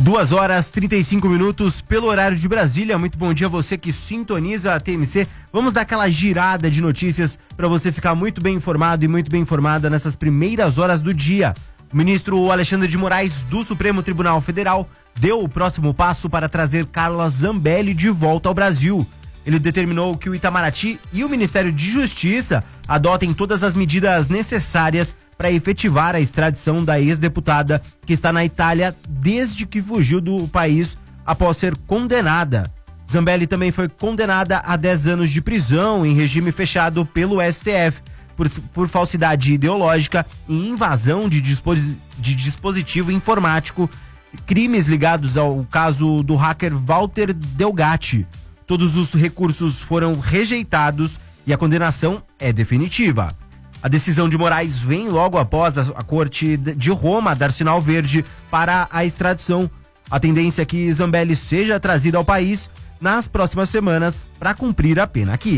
2h35 pelo horário de Brasília. Muito bom dia a você que sintoniza a TMC. Vamos dar aquela girada de notícias para você ficar muito bem informado e muito bem informada nessas primeiras horas do dia. O ministro Alexandre de Moraes, do Supremo Tribunal Federal, deu o próximo passo para trazer Carla Zambelli de volta ao Brasil. Ele determinou que o Itamaraty e o Ministério de Justiça adotem todas as medidas necessárias para efetivar a extradição da ex-deputada que está na Itália desde que fugiu do país após ser condenada. Zambelli também foi condenada a 10 anos de prisão em regime fechado pelo STF por falsidade ideológica e invasão de dispositivo informático, crimes ligados ao caso do hacker Walter Delgatti. Todos os recursos foram rejeitados e a condenação é definitiva. A decisão de Moraes vem logo após a Corte de Roma dar sinal verde para a extradição. A tendência é que Zambelli seja trazida ao país nas próximas semanas para cumprir a pena aqui.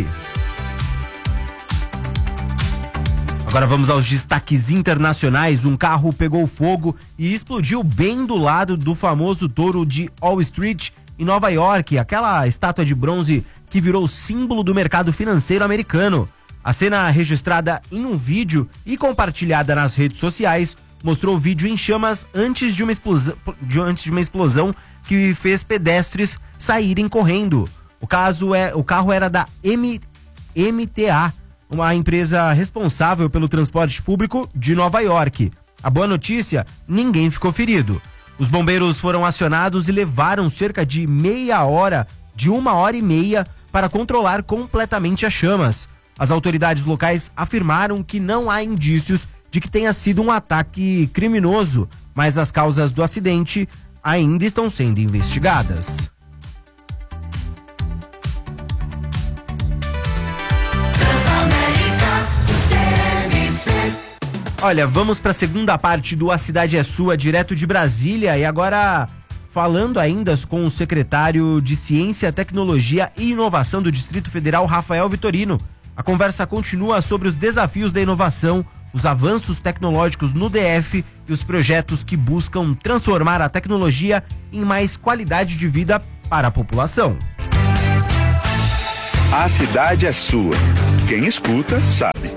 Agora vamos aos destaques internacionais. Um carro pegou fogo e explodiu bem do lado do famoso touro de Wall Street, em Nova York, aquela estátua de bronze que virou símbolo do mercado financeiro americano. A cena registrada em um vídeo e compartilhada nas redes sociais mostrou o vídeo em chamas antes de uma explosão que fez pedestres saírem correndo. O carro era da MTA, uma empresa responsável pelo transporte público de Nova York. A boa notícia, ninguém ficou ferido. Os bombeiros foram acionados e levaram cerca de uma hora e meia para controlar completamente as chamas. As autoridades locais afirmaram que não há indícios de que tenha sido um ataque criminoso, mas as causas do acidente ainda estão sendo investigadas. Olha, vamos para a segunda parte do A Cidade é Sua, direto de Brasília, e agora falando ainda com o secretário de Ciência, Tecnologia e Inovação do Distrito Federal, Rafael Vitorino. A conversa continua sobre os desafios da inovação, os avanços tecnológicos no DF e os projetos que buscam transformar a tecnologia em mais qualidade de vida para a população. A cidade é sua. Quem escuta, sabe.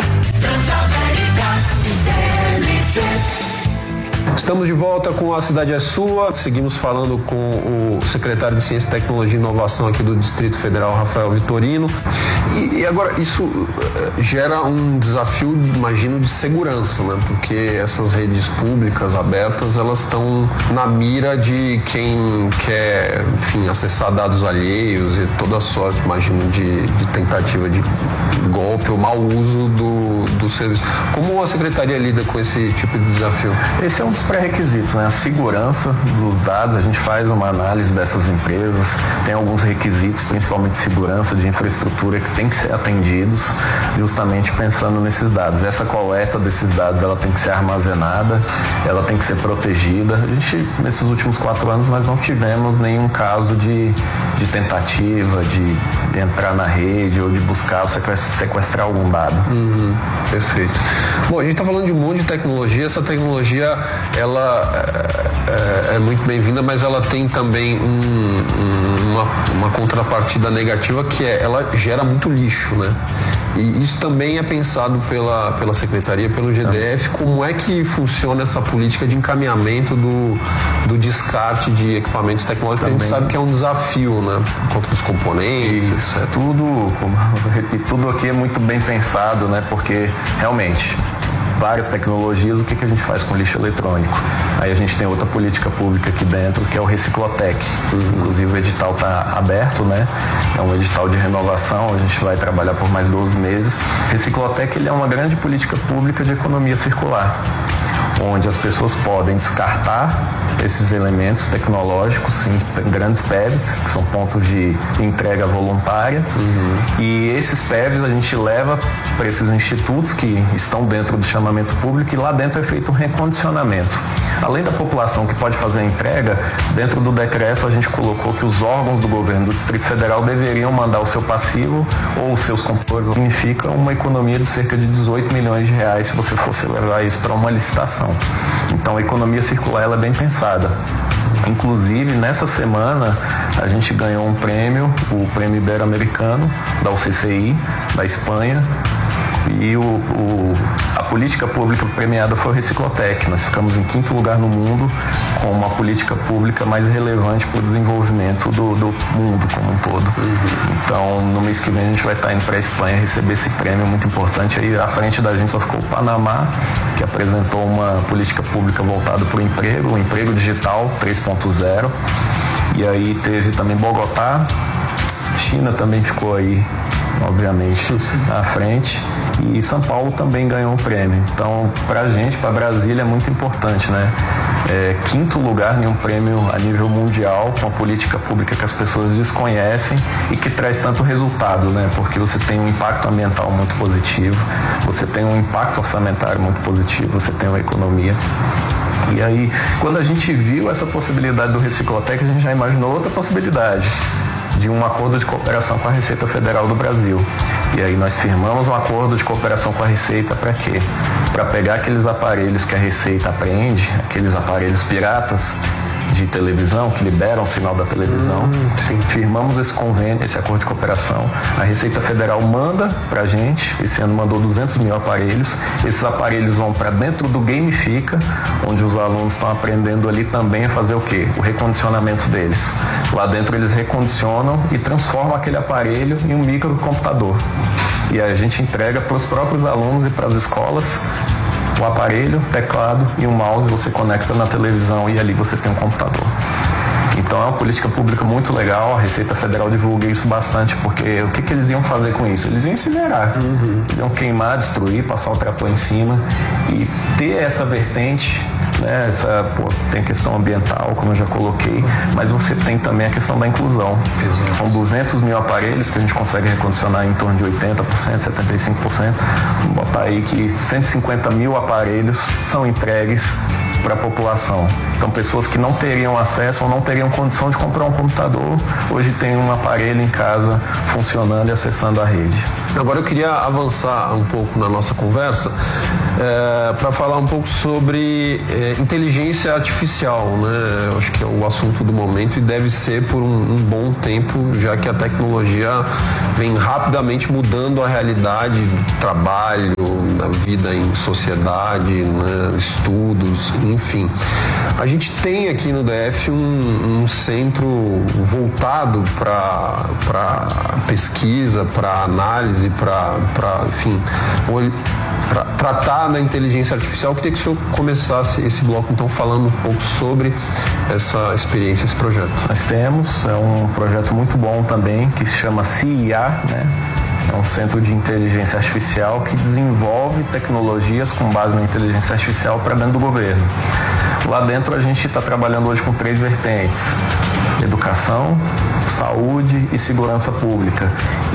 Estamos de volta com A Cidade é Sua. Seguimos falando com o secretário de Ciência, Tecnologia e Inovação aqui do Distrito Federal, Rafael Vitorino. E agora, isso gera um desafio, imagino, de segurança, né? Porque essas redes públicas abertas, elas estão na mira de quem quer, enfim, acessar dados alheios e toda a sorte, imagino, de tentativa de golpe ou mau uso do serviço. Como a Secretaria lida com esse tipo de desafio? Esse é um dos pré-requisitos, né? A segurança dos dados. A gente faz uma análise dessas empresas, tem alguns requisitos, principalmente segurança de infraestrutura, que tem que ser atendidos justamente pensando nesses dados. Essa coleta desses dados, ela tem que ser armazenada, ela tem que ser protegida. A gente, nesses últimos 4 anos, nós não tivemos nenhum caso de tentativa de entrar na rede ou de buscar sequestrar algum dado. Perfeito. Bom, a gente está falando de um monte de tecnologia. Essa tecnologia, ela é muito bem-vinda, mas ela tem também uma contrapartida negativa, que ela gera muito lixo, né? E isso também é pensado pela Secretaria, pelo GDF. Como é que funciona essa política de encaminhamento do descarte de equipamentos tecnológicos? Também. A gente sabe que é um desafio, né? Por conta dos componentes. Tudo aqui é muito bem pensado, né? Porque realmente várias tecnologias, o que a gente faz com lixo eletrônico? Aí a gente tem outra política pública aqui dentro, que é o Reciclotec. Inclusive o edital está aberto, né? É um edital de renovação, a gente vai trabalhar por mais 12 meses. Reciclotec, ele é uma grande política pública de economia circular, onde as pessoas podem descartar esses elementos tecnológicos em grandes PEVs, que são pontos de entrega voluntária. E esses PEVs a gente leva para esses institutos que estão dentro do chamamento público, e lá dentro é feito um recondicionamento. Além da população que pode fazer a entrega, dentro do decreto a gente colocou que os órgãos do governo do Distrito Federal deveriam mandar o seu passivo ou os seus componentes. Significa uma economia de cerca de 18 milhões de reais se você fosse levar isso para uma licitação. Então a economia circular, ela é bem pensada. Inclusive, nessa semana, a gente ganhou um prêmio, o Prêmio Ibero-Americano, da UCCI, da Espanha, e a política pública premiada foi o Reciclotec. Nós ficamos em 5º lugar no mundo com uma política pública mais relevante para o desenvolvimento do mundo como um todo. Então, no mês que vem a gente vai estar indo para a Espanha receber esse prêmio muito importante. Aí à frente da gente só ficou o Panamá, que apresentou uma política pública voltada para o emprego digital 3.0. E aí teve também Bogotá, China também ficou aí, obviamente, à frente. E São Paulo também ganhou um prêmio. Então, pra gente, pra Brasília, é muito importante, né? 5º lugar em um prêmio a nível mundial, com uma política pública que as pessoas desconhecem e que traz tanto resultado, né? Porque você tem um impacto ambiental muito positivo, você tem um impacto orçamentário muito positivo, você tem uma economia. E aí, quando a gente viu essa possibilidade do Reciclotec, a gente já imaginou outra possibilidade, de um acordo de cooperação com a Receita Federal do Brasil. E aí nós firmamos um acordo de cooperação com a Receita para quê? Para pegar aqueles aparelhos que a Receita apreende, aqueles aparelhos piratas de televisão, que liberam o sinal da televisão. Firmamos esse convênio, esse acordo de cooperação. A Receita Federal manda pra gente, esse ano mandou 200 mil aparelhos. Esses aparelhos vão para dentro do Gamifica, onde os alunos estão aprendendo ali também a fazer o quê? O recondicionamento deles. Lá dentro eles recondicionam e transformam aquele aparelho em um microcomputador. E a gente entrega para os próprios alunos e para as escolas o aparelho, teclado e um mouse, você conecta na televisão e ali você tem um computador. Então é uma política pública muito legal, a Receita Federal divulga isso bastante, porque o que eles iam fazer com isso? Eles iam incinerar, eles iam queimar, destruir, passar o trator em cima e ter essa vertente, né? Tem questão ambiental, como eu já coloquei, mas você tem também a questão da inclusão. São 200 mil aparelhos que a gente consegue recondicionar em torno de 80%, 75%. Vamos botar aí que 150 mil aparelhos são entregues para a população. Então, pessoas que não teriam acesso ou não teriam condição de comprar um computador, hoje tem um aparelho em casa funcionando e acessando a rede. Agora eu queria avançar um pouco na nossa conversa para falar um pouco sobre inteligência artificial, né? Eu acho que é o assunto do momento e deve ser por um bom tempo, já que a tecnologia vem rapidamente mudando a realidade do trabalho, da vida em sociedade, né? Estudos, enfim. A gente tem aqui no DF um centro voltado para pesquisa, para análise, para tratar da inteligência artificial. Eu queria que o senhor começasse esse bloco, então, falando um pouco sobre essa experiência, esse projeto. Nós temos, é um projeto muito bom também, que se chama CIA, né? É um centro de inteligência artificial que desenvolve tecnologias com base na inteligência artificial para dentro do governo. Lá dentro a gente está trabalhando hoje com 3 vertentes: educação, saúde e segurança pública.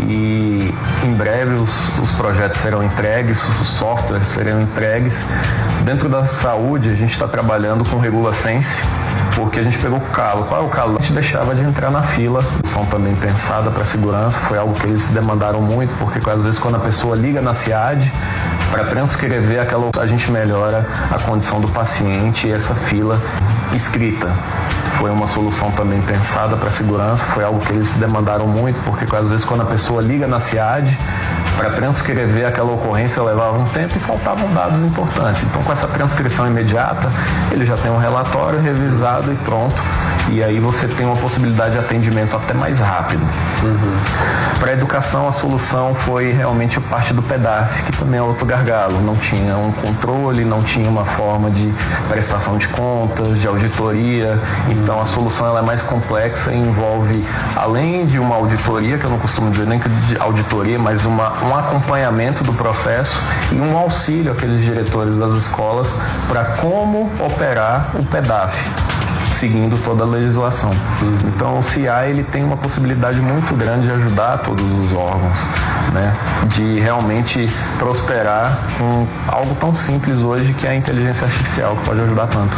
E em breve os projetos serão entregues, os softwares serão entregues. Dentro da saúde a gente está trabalhando com RegulaSense, porque a gente pegou o calo. Qual é o calo? A gente deixava de entrar na fila. São também pensada para segurança, foi algo que eles demandaram muito, porque às vezes quando a pessoa liga na SIAD para transcrever a gente melhora a condição do paciente e essa fila escrita. Foi uma solução também pensada para segurança, foi algo que eles demandaram muito, porque às vezes quando a pessoa liga na SIAD para transcrever aquela ocorrência levava um tempo e faltavam dados importantes. Então, com essa transcrição imediata, ele já tem um relatório revisado e pronto. E aí você tem uma possibilidade de atendimento até mais rápido. Para a educação, a solução foi realmente parte do PEDAF, que também é outro gargalo. Não tinha um controle, não tinha uma forma de prestação de contas, de auditoria. Então, a solução ela é mais complexa e envolve, além de uma auditoria, que eu não costumo dizer nem que de auditoria, mas um acompanhamento do processo e um auxílio àqueles diretores das escolas para como operar o PEDAF, seguindo toda a legislação. Então o CIA ele tem uma possibilidade muito grande de ajudar todos os órgãos, né, de realmente prosperar com algo tão simples hoje que é a inteligência artificial, que pode ajudar tanto.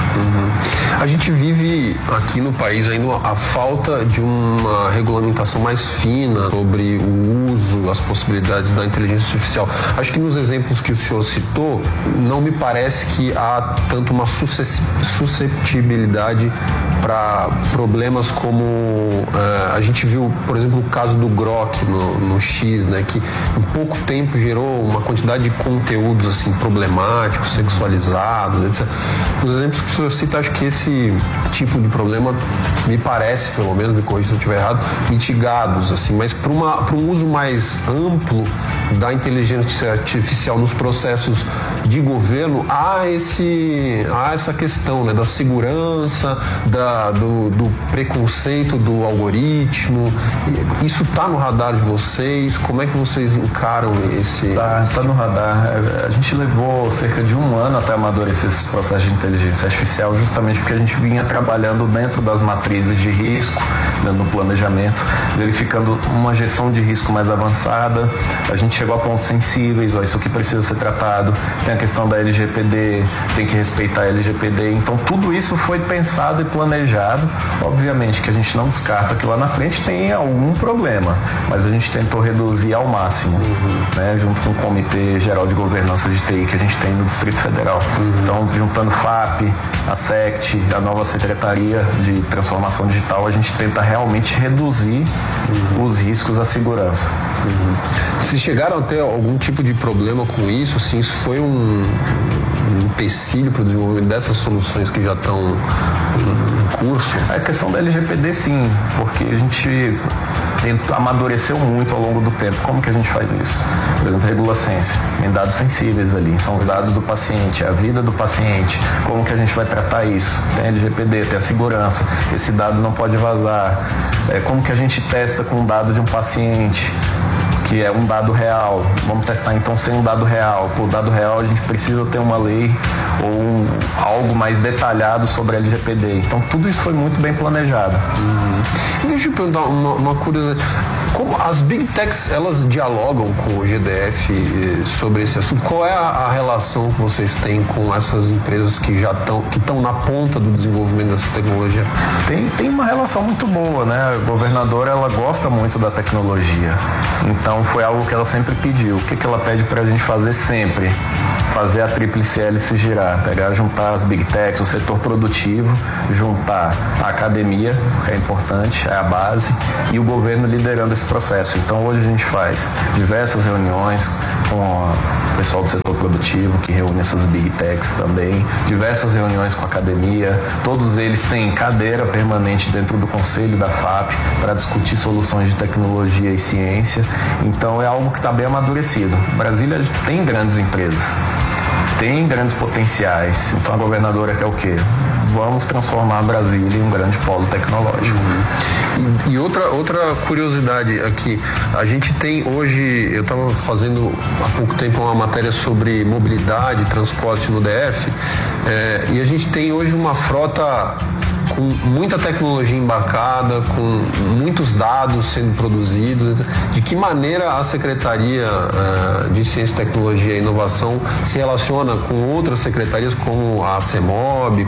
A gente vive aqui no país ainda a falta de uma regulamentação mais fina sobre o uso, as possibilidades da inteligência artificial. Acho que nos exemplos que o senhor citou, não me parece que há tanto uma susceptibilidade para problemas como a gente viu, por exemplo, o caso do Grok no X, né, que em pouco tempo gerou uma quantidade de conteúdos assim, problemáticos, sexualizados, etc. Os exemplos que o senhor cita, acho que esse tipo de problema, me parece, pelo menos, me corrija se eu estiver errado, mitigados, assim, mas para um uso mais amplo da inteligência artificial nos processos de governo, há essa questão, né, da segurança, do preconceito do algoritmo. Isso está no radar de vocês? Como é que vocês encaram esse... Está no radar. A gente levou cerca de 1 ano até amadurecer esses processos de inteligência artificial, justamente porque a gente vinha trabalhando dentro das matrizes de risco, dentro do planejamento, verificando uma gestão de risco mais avançada. A gente chegou a pontos sensíveis, isso aqui precisa ser tratado. Tem a questão da LGPD, tem que respeitar a LGPD. Então, tudo isso foi pensado e planejado. Obviamente que a gente não descarta que lá na frente tem algum problema, mas a gente tentou reduzir ao máximo, né, junto com o Comitê Geral de Governança de TI que a gente tem no Distrito Federal. Então, juntando FAP, a SECT, a nova Secretaria de Transformação Digital, a gente tenta realmente reduzir os riscos à segurança. Se chegaram a ter algum tipo de problema com isso, assim, isso foi um empecilho para o desenvolvimento dessas soluções que já estão em curso? A questão da LGPD, sim, porque a gente amadureceu muito ao longo do tempo. Como que a gente faz isso? Por exemplo, RegulaCense, em dados sensíveis ali, são os dados do paciente, a vida do paciente, como que a gente vai tratar isso? Tem a LGPD, tem a segurança, esse dado não pode vazar. Como que a gente testa com o dado de um paciente, que é um dado real? Vamos testar então sem um dado real. Por dado real a gente precisa ter uma lei ou algo mais detalhado sobre a LGPD. Então tudo isso foi muito bem planejado. Deixa eu perguntar uma curiosidade. Como as Big Techs, elas dialogam com o GDF sobre esse assunto? Qual é a relação que vocês têm com essas empresas que já estão na ponta do desenvolvimento dessa tecnologia? Tem uma relação muito boa, né? A governadora, ela gosta muito da tecnologia. Então foi algo que ela sempre pediu. O que ela pede pra gente fazer sempre? Fazer a tríplice hélice girar, juntar as Big Techs, o setor produtivo, juntar a academia, que é importante, é a base, e o governo liderando esse processo. Então hoje a gente faz diversas reuniões com o pessoal do setor produtivo, que reúne essas Big Techs também, diversas reuniões com a academia, todos eles têm cadeira permanente dentro do conselho da FAP para discutir soluções de tecnologia e ciência. Então é algo que está bem amadurecido. Brasília tem grandes empresas, tem grandes potenciais. Então a governadora quer o quê? Vamos transformar Brasília em um grande polo tecnológico. E outra curiosidade aqui, a gente tem hoje, eu estava fazendo há pouco tempo uma matéria sobre mobilidade, transporte no DF, e a gente tem hoje uma frota com muita tecnologia embarcada, com muitos dados sendo produzidos. De que maneira a Secretaria de Ciência, Tecnologia e Inovação se relaciona com outras secretarias como a CEMOB,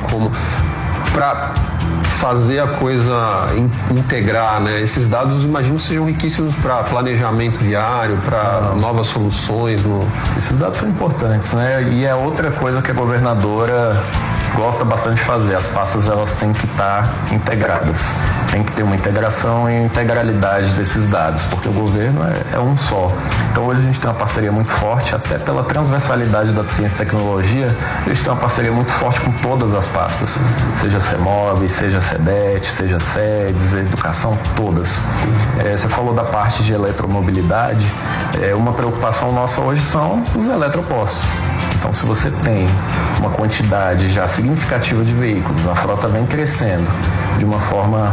para fazer a coisa integrar, né? Esses dados, imagino, sejam riquíssimos para planejamento viário, para novas soluções. Esses dados são importantes, né? E é outra coisa que a governadora gosta bastante de fazer. As pastas, elas têm que estar integradas. Tem que ter uma integração e integralidade desses dados, porque o governo é um só. Então hoje a gente tem uma parceria muito forte, até pela transversalidade da ciência e tecnologia, a gente tem uma parceria muito forte com todas as pastas, seja a CEMOB, seja a CEDET, seja a SEDES, a educação, todas. Você falou da parte de eletromobilidade, uma preocupação nossa hoje são os eletropostos. Então, se você tem uma quantidade já significativa de veículos, a frota vem crescendo de uma forma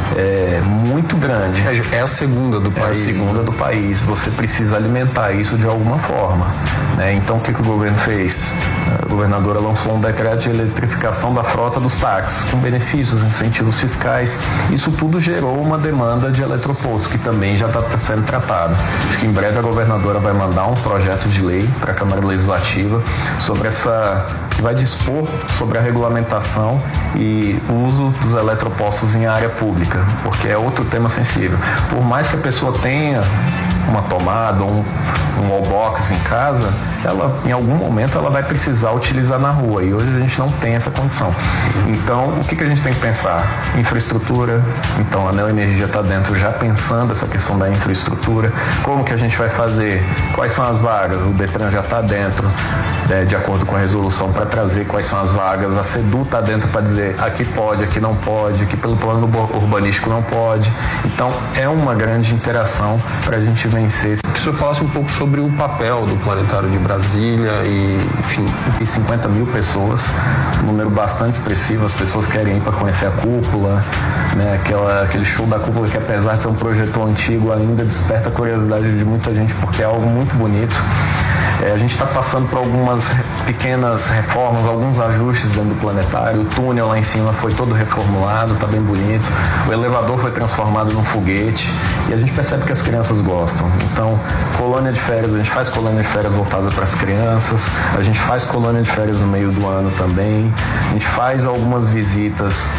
muito grande. É a segunda do país. É a segunda do país. Você precisa alimentar isso de alguma forma, né? Então, o que o governo fez? A governadora lançou um decreto de eletrificação da frota dos táxis, com benefícios, incentivos fiscais. Isso tudo gerou uma demanda de eletroposto, que também já está sendo tratado. Acho que em breve a governadora vai mandar um projeto de lei para a Câmara Legislativa sobre que vai dispor sobre a regulamentação e o uso dos eletropostos fotopostos em área pública, porque é outro tema sensível. Por mais que a pessoa tenha uma tomada, um wallbox em casa, ela, em algum momento, ela vai precisar utilizar na rua, e hoje a gente não tem essa condição. Então, o que a gente tem que pensar? Infraestrutura. Então, a Neoenergia está dentro já pensando essa questão da infraestrutura. Como que a gente vai fazer? Quais são as vagas? O Detran já está dentro, de acordo com a resolução, para trazer quais são as vagas. A SEDU está dentro para dizer aqui pode, aqui não pode, aqui pelo plano urbanístico não pode. Então, é uma grande interação para a gente vencer. Que o senhor falasse um pouco sobre o papel do Planetário de Brasília e, enfim... E 50 mil pessoas, um número bastante expressivo. As pessoas querem ir para conhecer a cúpula, né? Aquele show da cúpula que, apesar de ser um projeto antigo, ainda desperta a curiosidade de muita gente, porque é algo muito bonito. A gente está passando por algumas pequenas reformas, alguns ajustes dentro do planetário. O túnel lá em cima foi todo reformulado, está bem bonito. O elevador foi transformado num foguete e a gente percebe que as crianças gostam. Então, colônia de férias, a gente faz colônia de férias voltada para as crianças, a gente faz colônia de férias no meio do ano também, a gente faz algumas visitas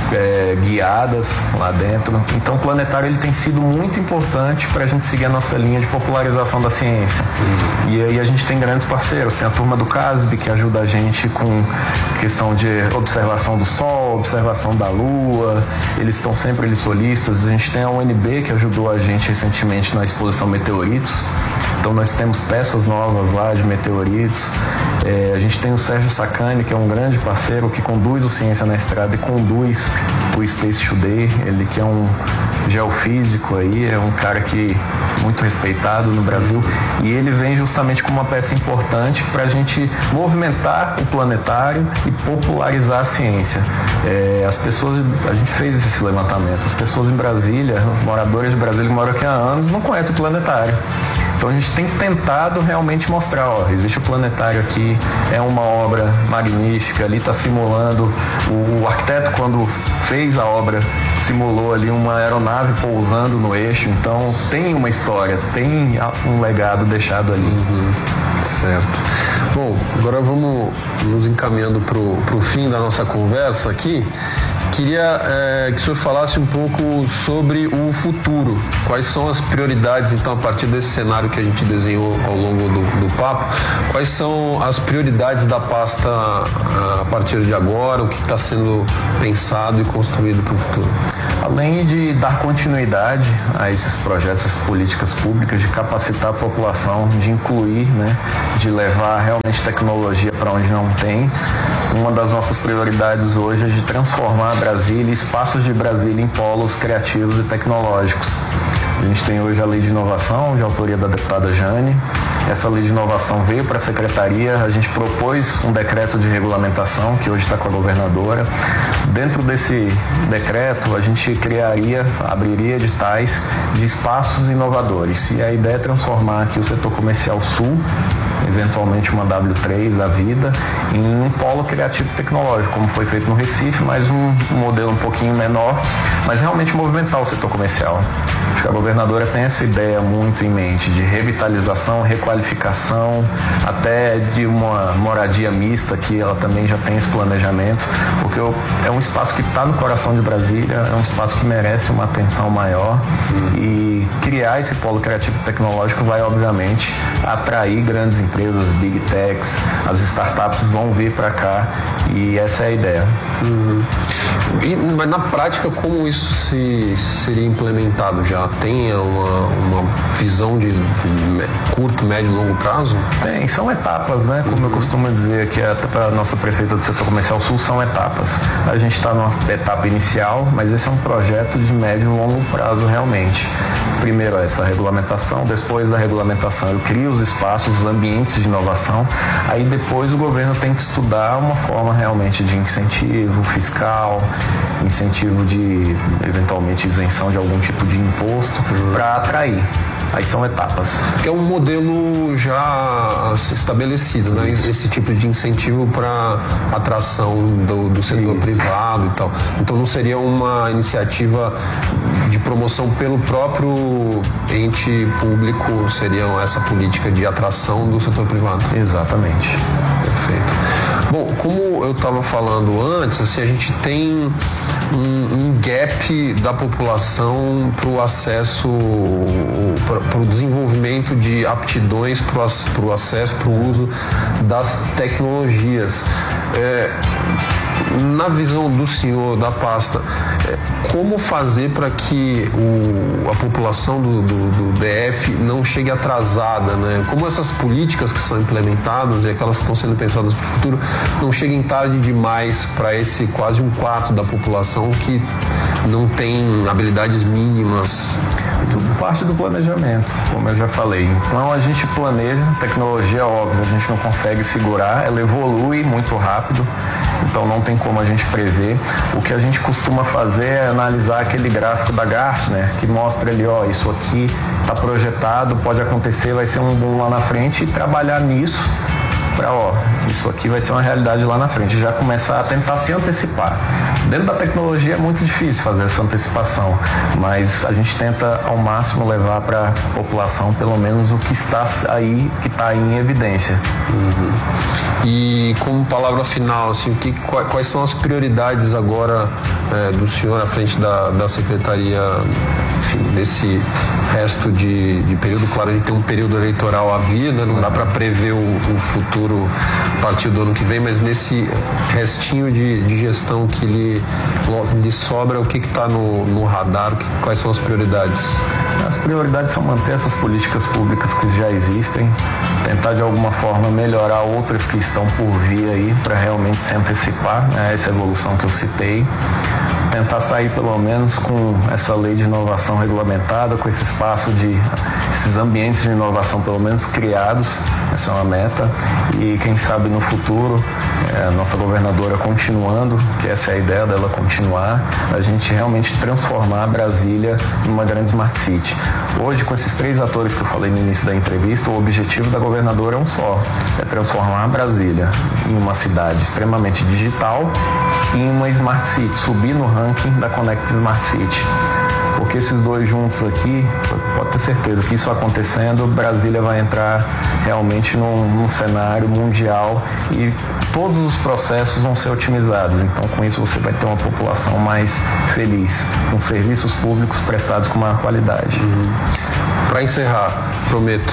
guiadas lá dentro. Então o planetário ele tem sido muito importante para a gente seguir a nossa linha de popularização da ciência. E aí a gente tem grandes parceiros, tem a turma do CASB que ajuda a gente com questão de observação do Sol, observação da Lua, eles estão sempre solistas. A gente tem a UNB que ajudou a gente recentemente na exposição Meteoritos, então nós temos peças novas lá de meteoritos. A gente tem o Sérgio Sacani, que é um grande parceiro que conduz o Ciência na Estrada e conduz o Space Today, ele que é um geofísico aí, é um cara que muito respeitado no Brasil, e ele vem justamente com uma peça importante para a gente movimentar o planetário e popularizar a ciência. As pessoas, a gente fez esse levantamento, as pessoas em Brasília, moradores de Brasília que moram aqui há anos, não conhecem o planetário. Então a gente tem tentado realmente mostrar, existe o planetário aqui, é uma obra magnífica, ali está simulando, o arquiteto quando fez a obra simulou ali uma aeronave pousando no eixo, então tem uma história, tem um legado deixado ali. Certo. Bom, agora vamos nos encaminhando para o fim da nossa conversa aqui. Queria que o senhor falasse um pouco sobre o futuro. Quais são as prioridades, então, a partir desse cenário que a gente desenhou ao longo do papo, quais são as prioridades da pasta a partir de agora, o que está sendo pensado e construído para o futuro? Além de dar continuidade a esses projetos, essas políticas públicas, de capacitar a população, de incluir, de levar realmente tecnologia para onde não tem, uma das nossas prioridades hoje é de transformar Brasília, espaços de Brasília, em polos criativos e tecnológicos. A gente tem hoje a Lei de Inovação, de autoria da deputada Jane. Essa Lei de Inovação veio para a Secretaria, a gente propôs um decreto de regulamentação, que hoje está com a governadora. Dentro desse decreto, a gente abriria editais de espaços inovadores. E a ideia é transformar aqui o setor comercial sul, eventualmente uma W3 da vida, em um polo criativo e tecnológico, como foi feito no Recife, mas um modelo um pouquinho menor, mas realmente movimentar o setor comercial. Acho que a governadora tem essa ideia muito em mente, de revitalização, requalificação, até de uma moradia mista, que ela também já tem esse planejamento, porque é um espaço que está no coração de Brasília, é um espaço que merece uma atenção maior, e criar esse polo criativo e tecnológico vai, obviamente, atrair grandes empresas, big techs, as startups vão vir para cá, e essa é a ideia. Mas na prática, como isso seria implementado? Já tem uma visão de curto, médio e longo prazo? Tem, são etapas, Como eu costumo dizer aqui, até para a nossa prefeita do setor comercial sul, são etapas. A gente está numa etapa inicial, mas esse é um projeto de médio e longo prazo realmente. Primeiro essa regulamentação, depois da regulamentação eu crio os espaços, os ambientes de inovação, aí depois o governo tem que estudar uma forma realmente de incentivo fiscal, incentivo de, eventualmente, isenção de algum tipo de imposto para atrair. Aí são etapas. Que é um modelo já estabelecido, Esse tipo de incentivo para atração do setor privado e tal. Então não seria uma iniciativa de promoção pelo próprio ente público, seria essa política de atração do setor privado? Exatamente. Perfeito. Bom, como eu estava falando antes, a gente tem um gap da população para o acesso, para o desenvolvimento de aptidões para o acesso, para o uso das tecnologias. Na visão do senhor, da pasta, como fazer para que a população do DF não chegue atrasada, né? Como essas políticas que são implementadas e aquelas que estão sendo pensadas para o futuro não cheguem tarde demais para esse quase 1/4 da população que não tem habilidades mínimas? Tudo parte do planejamento, como eu já falei. Então a gente planeja, tecnologia é óbvio, a gente não consegue segurar, ela evolui muito rápido, então não tem como a gente prever. O que a gente costuma fazer é analisar aquele gráfico da Gartner, que mostra ali, ó, isso aqui está projetado, pode acontecer, vai ser um boom lá na frente, e trabalhar nisso para, isso aqui vai ser uma realidade lá na frente, já começar a tentar se antecipar. Dentro da tecnologia é muito difícil fazer essa antecipação, mas a gente tenta ao máximo levar para a população pelo menos o que está aí, que está em evidência. E como palavra final, assim, quais são as prioridades agora do senhor à frente da secretaria, enfim, desse resto de período? Claro, a gente tem um período eleitoral à vir, né? Não dá para prever o futuro a partir do ano que vem, mas nesse restinho de gestão que lhe sobra, o que está no radar, quais são as prioridades? As prioridades são manter essas políticas públicas que já existem, tentar de alguma forma melhorar outras que estão por vir aí para realmente se antecipar, né, essa evolução que eu citei. Tentar sair pelo menos com essa lei de inovação regulamentada, com esse espaço esses ambientes de inovação pelo menos criados, essa é uma meta, e quem sabe no futuro a nossa governadora continuando, que essa é a ideia dela continuar, a gente realmente transformar Brasília numa grande Smart City. Hoje, com esses 3 atores que eu falei no início da entrevista, o objetivo da governadora é um só, é transformar Brasília em uma cidade extremamente digital e em uma Smart City, subir no ranking da Connect Smart City. Porque esses dois juntos aqui, pode ter certeza que isso acontecendo, Brasília vai entrar realmente num cenário mundial e todos os processos vão ser otimizados. Então, com isso, você vai ter uma população mais feliz, com serviços públicos prestados com maior qualidade. Para encerrar, prometo,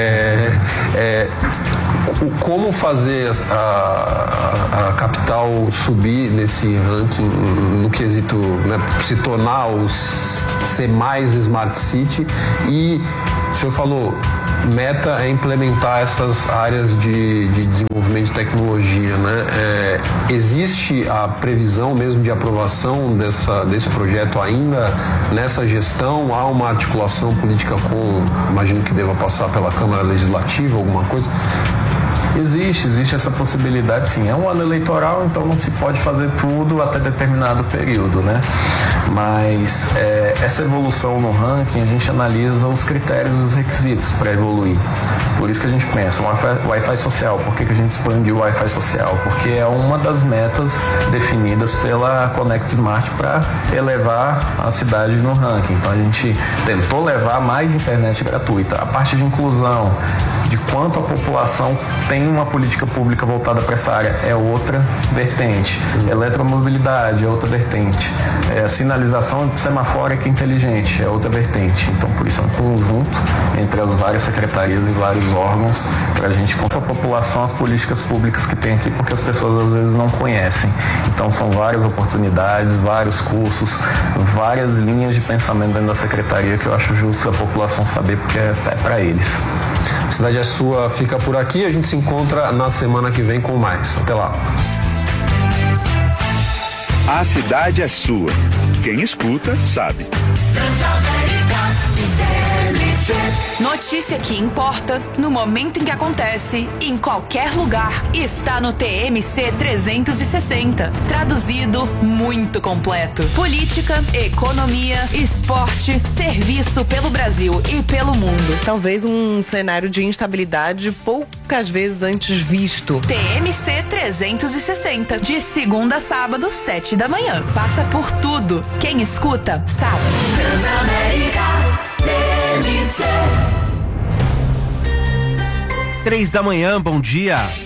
como fazer a capital subir nesse ranking no quesito, né, se tornar ser mais Smart City, e o senhor falou, meta é implementar essas áreas de desenvolvimento de tecnologia, né? Existe a previsão mesmo de aprovação desse projeto ainda nessa gestão? Há uma articulação política imagino que deva passar pela Câmara Legislativa, alguma coisa? Existe essa possibilidade, sim. É um ano eleitoral, então não se pode fazer tudo até determinado período, né? Mas essa evolução no ranking, a gente analisa os critérios e os requisitos para evoluir. Por isso que a gente pensa, Wi-Fi social. Por que a gente expandiu o Wi-Fi social? Porque é uma das metas definidas pela Connect Smart para elevar a cidade no ranking. Então a gente tentou levar mais internet gratuita. A parte de inclusão, de quanto a população tem uma política pública voltada para essa área, é outra vertente. Eletromobilidade é outra vertente. A sinalização semafórica inteligente é outra vertente. Então, por isso é um conjunto entre as várias secretarias e vários órgãos para a gente contar a população as políticas públicas que tem aqui, porque as pessoas às vezes não conhecem. Então, são várias oportunidades, vários cursos, várias linhas de pensamento dentro da secretaria que eu acho justo a população saber, porque é para eles. A Cidade é Sua fica por aqui, a gente se encontra na semana que vem com mais. Até lá. A cidade é sua. Quem escuta, sabe. Notícia que importa no momento em que acontece, em qualquer lugar, está no TMC 360. Traduzido, muito completo. Política, economia, esporte, serviço pelo Brasil e pelo mundo. Talvez um cenário de instabilidade poucas vezes antes visto. TMC 360, de segunda a sábado, 7 da manhã. Passa por tudo. Quem escuta, sabe. Transamérica. 3 da manhã, bom dia.